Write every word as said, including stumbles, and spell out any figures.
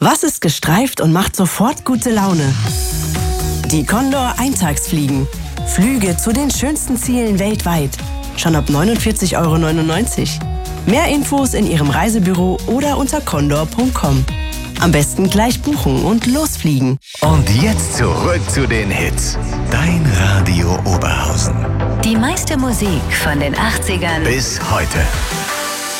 Was ist gestreift und macht sofort gute Laune? Die Condor Eintagsfliegen. Flüge zu den schönsten Zielen weltweit. Schon ab neunundvierzig Euro neunundneunzig. Mehr Infos in Ihrem Reisebüro oder unter condor punkt com. Am besten gleich buchen und losfliegen. Und jetzt zurück zu den Hits. Dein Radio Oberhausen. Die meiste Musik von den achtzigern bis heute.